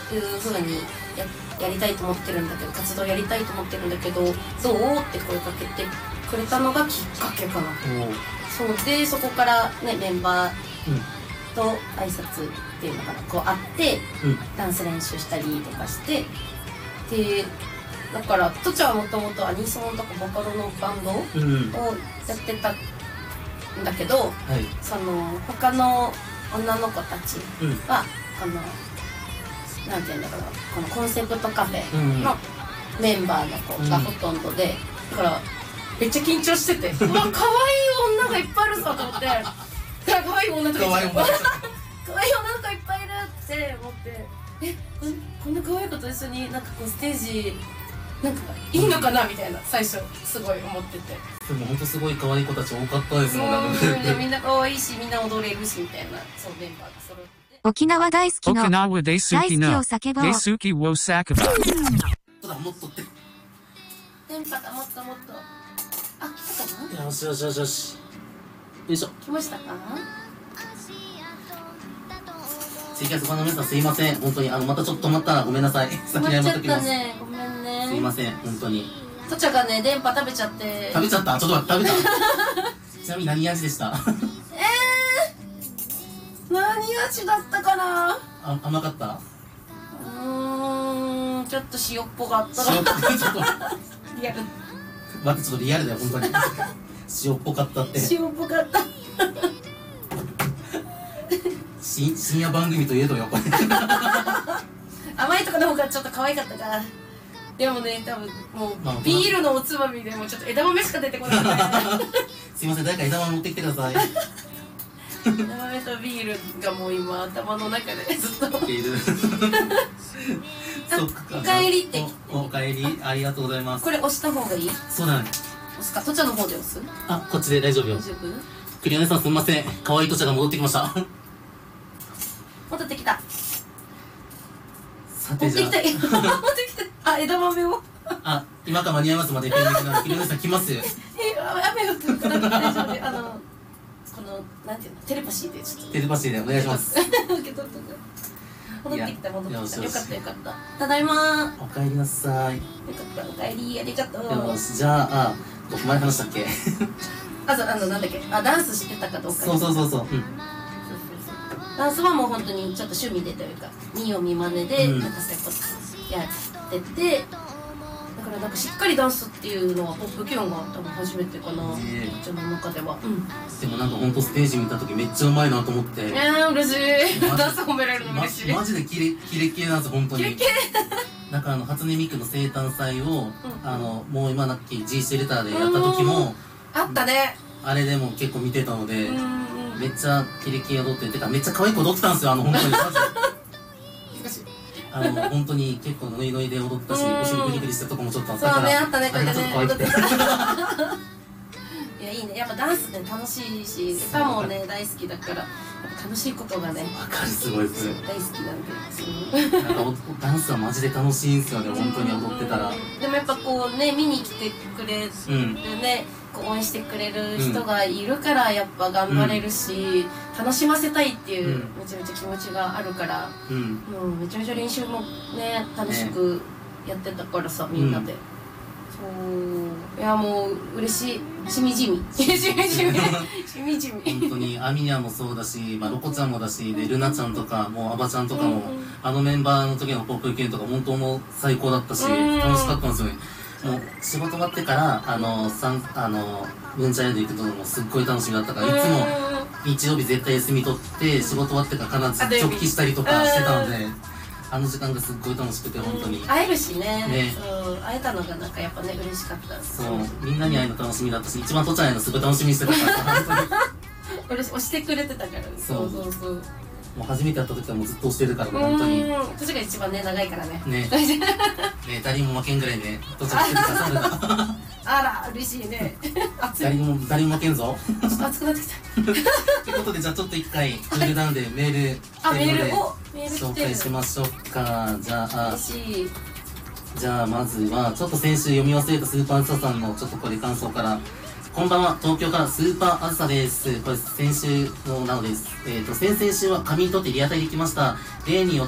いう風にやりたいと思ってるんだけど、活動やりたいと思ってるんだけど、どうって声かけてくれたのがきっかけかな。そうで、そこからね、メンバーと挨拶っていうのかな、こう会って、ダンス練習したりとかして、でだからとちゃんはもともとアニソンとかボカロのバンドをやってたんだけど、その他の女の子たちは、なんていうんだろう、このコンセプトカフェのメンバーの子がほとんどで、だからめっちゃ緊張してて、うわ、可愛い女がいっぱいいるぞと思って、可愛い女とか可愛い女の子いっぱいいるって思って、こんな可愛い子と一緒になんかこうステージなんかいいのかなみたいな、最初すごい思ってて。 でも本当すごい可愛い子たち多かったですもんね。みんな可愛いし、みんな踊れるしみたいな、そうメンバーが揃って。 沖縄大好きの大好きを叫ぼう。 大好きを叫ぼう。 そうだ、もっとって。 電波だ、もっともっと。あ、来たかな。 よしよしよしよし。よいしょ。 来ましたか。 ツイキャスファンの皆さんすいません、本当にまたちょっと待ったらごめんなさい。先に謝っときます。 ごめんね。 すいません、本当に。 とちゃがね、電波食べちゃって。 食べちゃった。ちょっと待って、食べた。ちなみに何味でした？ 何味だったかな。 甘かった？ ちょっと塩っぽかった。 塩っぽかった。ちょっとリアル。 待って、ちょっとリアルだよ、本当に。塩っぽかったって。 塩っぽかった。 深夜番組といえどよ、これ。 甘いとこの方がちょっと可愛かったから。でもね、多分もうビールのおつまみでもちょっと枝豆しか出てこない。 すいません、誰か枝豆持ってきてください。 枝豆とビールがもう今頭の中でずっと。 ビール。 おかえりって。 おかえり、ありがとうございます。 これ押した方がいい？ そうだね。 押すか、とちゃの方で押す？ あ、こっちで大丈夫よ。 大丈夫？ クリオネさんすみません、可愛いとちゃが戻ってきました。 戻ってきた。 さてじゃあ。 持ってきた。あ、枝豆を。 あ、今から間に合いますまでペンギンなので、クリオネさん来ますよ。 雨が降ってくるから大丈夫で、このなんていうの、テレパシーでちょっと。 テレパシーでお願いします。 受け取っとく。戻ってきた。よかったよかった。ただいま。 お帰りなさい。よかった、お帰り、ありがとう。 よし、じゃあ、前話したっけ？ なんだっけ、ダンスしてたかどうか。 そう。 ダンスはもう本当にちょっと趣味でというか、見よう見まねでなんかそういうことやってて、だからなんかしっかりダンスっていうのはポップキュンが多分初めてかな、自分の中では。 でもなんか本当ステージ見た時めっちゃうまいなと思って。 嬉しい。ダンス褒められるの嬉しい。 マジでキレッキレなんです、本当に。なんか初音ミクの生誕祭をもう今なき G シェルターでやった時もあったね。 あれでも結構見てたので、めっちゃキレキレ踊っててか、めっちゃ可愛い子踊ってたんですよ、本当に。マジで本当に結構ノリノリで踊ったし、お尻グリグリしたとこもちょっとあったから、 そうね、あったね、 あれがちょっと可愛くて。 いや、いいね、やっぱダンスって楽しいし、歌もね大好きだから、やっぱ楽しいことがね、 わかる、すごいです。 大好きなんで。 なんかダンスはマジで楽しいんですよね、本当に踊ってたら。 でもやっぱこうね、見に来てくれるね、応援してくれる人がいるからやっぱ頑張れるし、楽しませたいっていうめちゃめちゃ気持ちがあるから、もうめちゃめちゃ練習もね楽しくやってたからさ、みんなで。いや、もう嬉しい。しみじみ本当にアミニャもそうだし、ロコちゃんもだし、でルナちゃんとかもうアバちゃんとかも、メンバーの時のポップキュンとか本当もう最高だったし、楽しかったんですよね。もう仕事終わってから文茶屋で行くのもすっごい楽しみだったから、いつも日曜日絶対休み取って仕事終わってから必ず直帰したりとかしてたので、あの時間がすっごい楽しくて、本当に会えるしね、会えたのがなんかやっぱね嬉しかった。 そう、みんなに会えるの楽しみだったし、一番とちゃんへのすごい楽しみにしてたから本当に押してくれてたから。そう。 もう初めて会った時はもうずっと押してるから、本当に。 年が一番ね長いからね。 ね誰にも負けんぐらいね、とちゃんしてるからさ。 あら嬉しいね。 誰にも負けんぞ。 ちょっと熱くなってきた。 ということで、じゃあちょっと一回クールダウンでメール紹介しましょうか。じゃあまずはちょっと先週読み忘れたスーパーあずささんのちょっとこれ感想から。こんばんは、東京からスーパーあずさです。これ先週のなのです。先々週は髪にとってリアタイできました。例によ